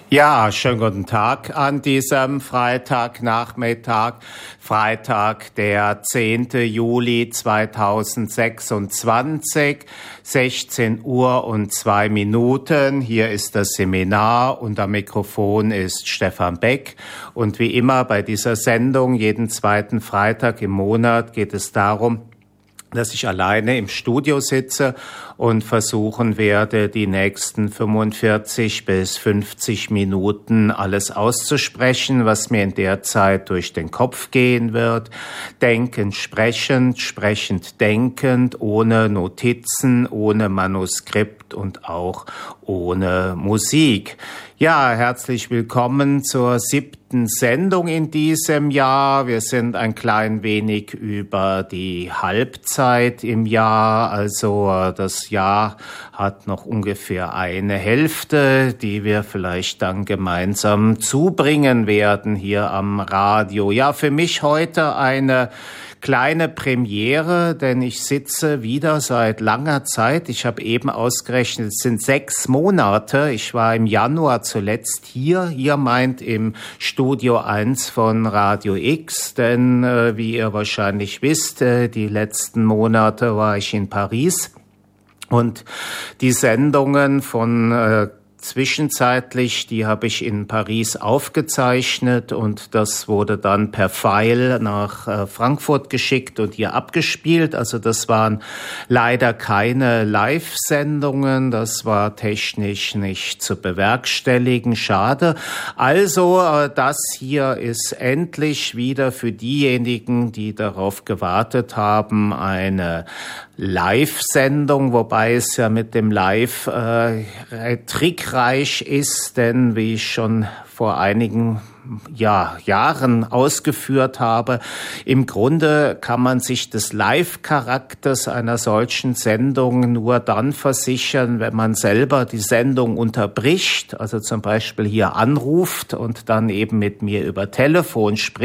Ja, schönen guten Tag an diesem Freitagnachmittag, Freitag, der 10. Juli 2026, 16 Uhr und 2 Minuten. Hier ist das Seminar und am Mikrofon ist Stefan Beck. Und wie immer bei dieser Sendung, jeden zweiten Freitag im Monat, geht es darum, dass ich alleine im Studio sitze und versuchen werde, die nächsten 45 bis 50 Minuten alles auszusprechen, was mir in der Zeit durch den Kopf gehen wird. Denkend, sprechend, sprechend, denkend, ohne Notizen, ohne Manuskript und auch ohne Musik. Ja, herzlich willkommen zur 7. Sendung in diesem Jahr. Wir sind ein klein wenig über die Halbzeit im Jahr, also das Jahr hat noch ungefähr eine Hälfte, die wir vielleicht dann gemeinsam zubringen werden hier am Radio. Ja, für mich heute eine kleine Premiere, denn ich sitze wieder seit langer Zeit. Ich habe eben ausgerechnet, es sind 6 Monate. Ich war im Januar zuletzt hier. Ihr meint im Studio 1 von Radio X, denn wie ihr wahrscheinlich wisst, die letzten Monate war ich in Paris. Und die Sendungen von zwischenzeitlich, die habe ich in Paris aufgezeichnet und das wurde dann per File nach Frankfurt geschickt und hier abgespielt. Also das waren leider keine Live-Sendungen, das war technisch nicht zu bewerkstelligen, schade. Also das hier ist endlich wieder für diejenigen, die darauf gewartet haben, eine Live-Sendung, wobei es ja mit dem Live trickreich ist, denn wie ich schon vor einigen Jahren ausgeführt habe, im Grunde kann man sich des Live-Charakters einer solchen Sendung nur dann versichern, wenn man selber die Sendung unterbricht, also zum Beispiel hier anruft und dann eben mit mir über Telefon spricht.